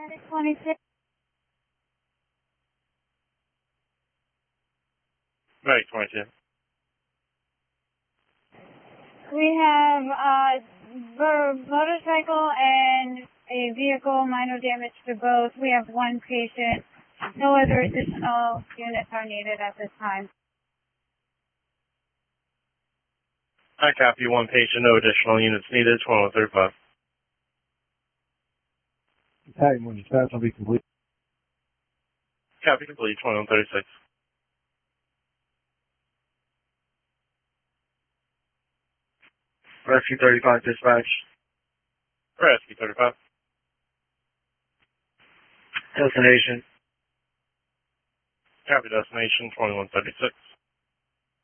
26. Right, 22. We have a motorcycle and a vehicle, minor damage to both. We have one patient. No other additional units are needed at this time. I copy. One patient, no additional units needed. 2135. Tag when your stats will be complete. Copy complete. 2136. Rescue 35 dispatch. Rescue 35. Destination. Copy destination 2136.